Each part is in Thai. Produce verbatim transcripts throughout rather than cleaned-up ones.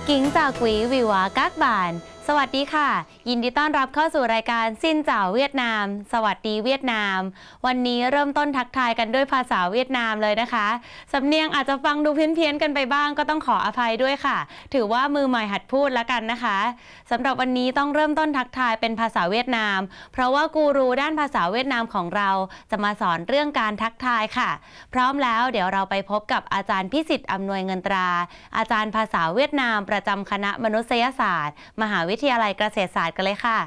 กิ้งจากกุยวิวากักบานสวัสดีค่ะยินดีต้อนรับเข้าสู่รายการซินเจ้าเวียดนามสวัสดีเวียดนามวันนี้เริ่มต้นทักทายกันด้วยภาษาเวียดนามเลยนะคะสำเนียงอาจจะฟังดูเพี้ยนๆกันไปบ้างก็ต้องขออภัยด้วยค่ะถือว่ามือใหม่หัดพูดแล้วกันนะคะสำหรับวันนี้ต้องเริ่มต้นทักทายเป็นภาษาเวียดนามเพราะว่ากูรูด้านภาษาเวียดนามของเราจะมาสอนเรื่องการทักทายค่ะพร้อมแล้วเดี๋ยวเราไปพบกับอาจารย์พิสิทธิ์อำนวยเงินตราอาจารย์ภาษาเวียดนามประจำคณะมนุษยศาสตร์มหาวิทยาลัยเกษตรศาสตร์กันเลยค่ะ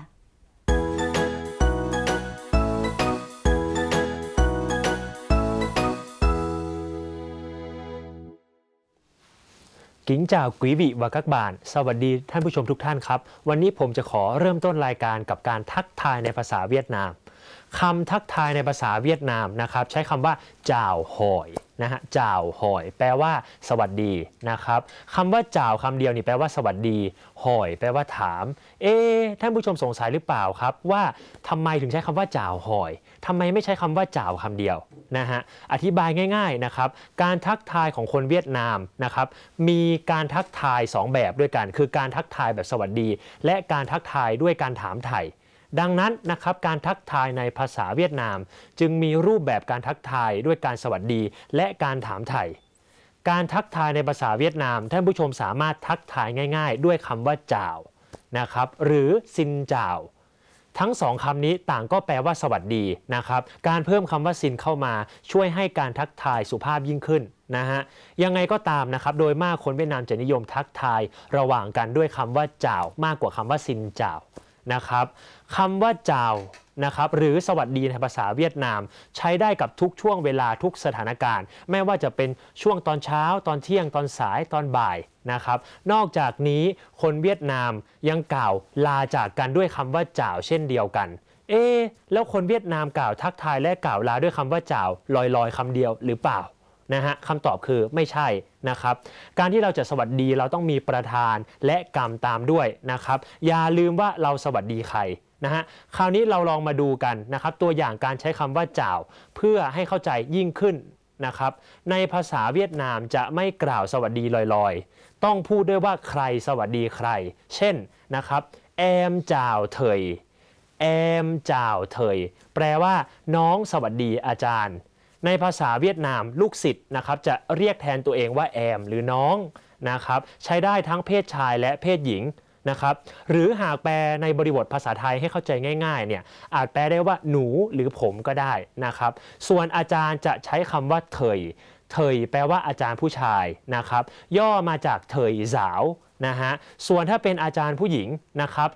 กิ้งจ่าวกุยวิวากักบานสวัสดีท่านผู้ชมทุกท่านครับวันนี้ผมจะขอเริ่มต้นรายการกับการทักทายในภาษาเวียดนามคำทักทายในภาษาเวียดนามนะครับใช้คำว่าจ่าวหอยนะฮะจ่าวหอยแปลว่าสวัสดีนะครับคำว่าจ่าวคำเดียวนี่แปลว่าสวัสดีหอยแปลว่าถามเอ๊ะท่านผู้ชมสงสัยหรือเปล่าครับว่าทำไมถึงใช้คำว่าจ่าวหอยทำไมไม่ใช้คำว่าจ่าวคำเดียวนะฮะอธิบายง่ายๆนะครับการทักทายของคนเวียดนามนะครับมีการทักทายสองแบบด้วยกันคือการทักทายแบบสวัสดีและการทักทายด้วยการถามไถ่ดังนั้นนะครับการทักทายในภาษาเวียดนามจึงมีรูปแบบการทักทายด้วยการสวัสดีและการถามไถ่การทักทายในภาษาเวียดนามท่านผู้ชมสามารถทักทายง่ายๆด้วยคำว่าจ่าวนะครับหรือซินจ่าวทั้งสองคำนี้ต่างก็แปลว่าสวัสดีนะครับการเพิ่มคำว่าซินเข้ามาช่วยให้การทักทายสุภาพยิ่งขึ้นนะฮะยังไงก็ตามนะครับโดยมากคนเวียดนามจะนิยมทักทายระหว่างกันด้วยคำว่าจ่าวมากกว่าคำว่าซินจ่าวนะครับคำว่าจ่าวนะครับหรือสวัสดีในภาษาเวียดนามใช้ได้กับทุกช่วงเวลาทุกสถานการณ์ไม่ว่าจะเป็นช่วงตอนเช้าตอนเที่ยงตอนสายตอนบ่ายนะครับนอกจากนี้คนเวียดนามยังกล่าวลาจากกันด้วยคำว่าจ่าวเช่นเดียวกันเอ๊ะแล้วคนเวียดนามกล่าวทักทายและกล่าวลาด้วยคำว่าจ่าวลอยๆคำเดียวหรือเปล่านะฮะคำตอบคือไม่ใช่นะครับการที่เราจะสวัสดีเราต้องมีประธานและกรรมตามด้วยนะครับอย่าลืมว่าเราสวัสดีใครนะฮะคราวนี้เราลองมาดูกันนะครับตัวอย่างการใช้คำว่าจ่าวเพื่อให้เข้าใจยิ่งขึ้นนะครับในภาษาเวียดนามจะไม่กล่าวสวัสดีลอยๆต้องพูดด้วยว่าใครสวัสดีใครเช่นนะครับแอมจ่าวเถยแอมจ่าวเถยแปลว่าน้องสวัสดีอาจารย์ในภาษาเวียดนามลูกศิษย์นะครับจะเรียกแทนตัวเองว่าแอมหรือน้องนะครับใช้ได้ทั้งเพศชายและเพศหญิงนะครับหรือหากแปลในบริบทภาษาไทยให้เข้าใจง่ายๆเนี่ยอาจแปลได้ว่าหนูหรือผมก็ได้นะครับส่วนอาจารย์จะใช้คำว่าเถยเถยแปลว่าอาจารย์ผู้ชายนะครับย่อมาจากเถยสาวนะฮะส่วนถ้าเป็นอาจารย์ผู้หญิงนะครับ